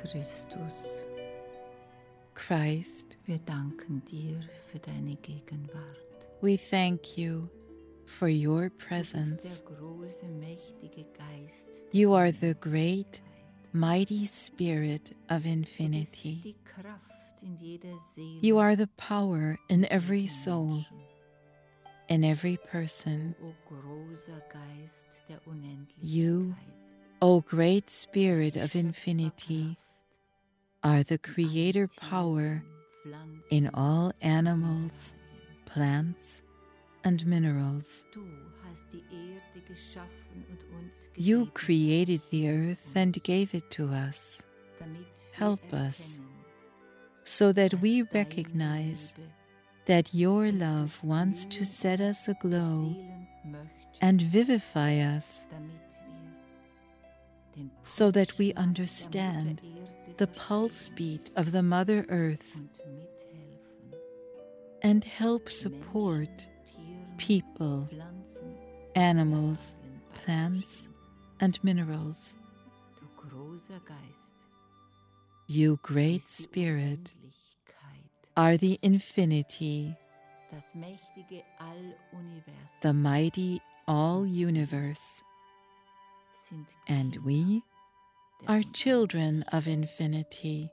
Christus, Christ, wir danken dir für deine Gegenwart. we thank you for your Du bist presence. der große, mächtige Geist der You are the Unendlichkeit. great, mighty Spirit of Du bist infinity. die Kraft in jeder Seele, You are the power in every jeden soul, Menschen. in every person. O großer Geist der Unendlichkeit, You, O great bist Spirit die of infinity, Schöpferkraft are the in allen creator Tieren, power Pflanzen in all und animals, Mineralien. plants, and minerals. Du hast die Erde geschaffen und uns You gegeben, created the earth and uns, gave it to us, damit wir help us, erkennen, so that dass we deine recognize Liebe that your uns love wants to beflügeln set us aglow beseelen möchte, and vivify us, damit wir den so that we Pulsschlag der understand Mutter Erde the pulse verstehen beat of the Mother Earth und mithelfen, and help support Menschen, Tieren, people, Pflanzen, animals, Mineralien plants, beizustehen. and minerals. Du großer Geist You great bist die Spirit Unendlichkeit, are the infinity, das mächtige Alluniversum, the mighty all-universe, sind and Kinder we der are children of infinity,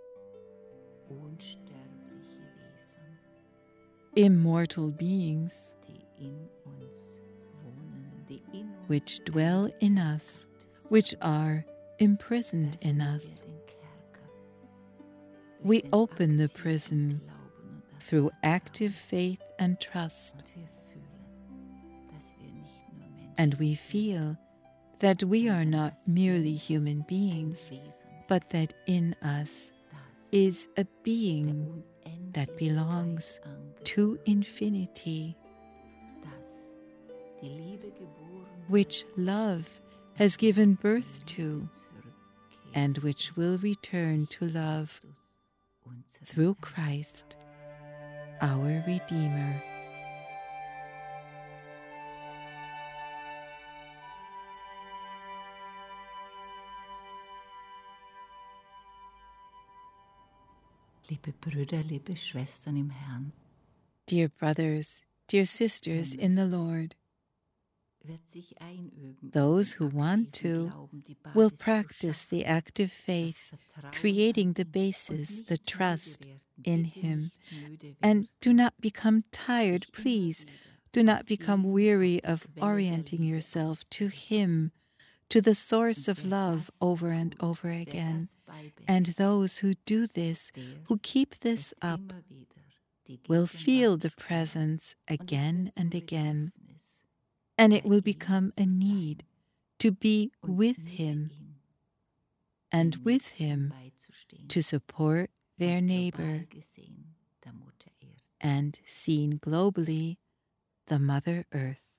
unsterbliche Wesen, immortal beings, die in uns wohnen, die in uns which dwell in us, which are imprisoned in us. We open the prison through active faith and trust, and we feel that we are not merely human beings, but that in us is a being that belongs to infinity, which love has given birth to, and which will return to love through Christ, our Redeemer. Liebe Brüder, liebe Schwestern im Herrn, Dear brothers, dear sisters in the Lord, wird sich einüben, those who den want aktiven to Glauben, die will Basis zu practice the schaffen, active das faith, Vertrauen creating an the ihn und basis, nicht the müde trust werden, in bitte Him. nicht müde And do werden, not become tired, sich immer please. wieder Do not auf become ihn, weary auf of die Quelle der orienting Liebe yourself to auszurichten. Him, to the source Und of wer love das over and tut, over wer again. das beibehält, And those who do this, der who keep this wird up, immer wieder die will feel Gegenwart the spüren. presence Und es again wird zum and again, Bedürfnis, and it bei will ihm become a zu need sein to be und with mit Him ihm and den with Nächsten Him beizustehen to support their und neighbor, global gesehen der Mutter Erde. and seen globally, the Mother Earth.